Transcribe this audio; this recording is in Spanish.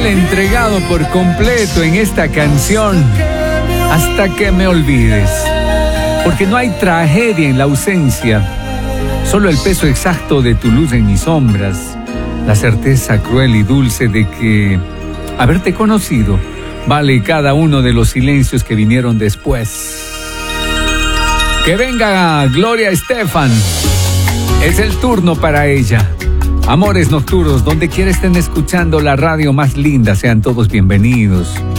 fiel, entregado por completo en esta canción, hasta que me olvides. Porque no hay tragedia en la ausencia, solo el peso exacto de tu luz en mis sombras, la certeza cruel y dulce de que haberte conocido vale cada uno de los silencios que vinieron después. Que venga Gloria Estefan, es el turno para ella. Amores nocturnos, donde quiera estén escuchando la radio más linda, sean todos bienvenidos.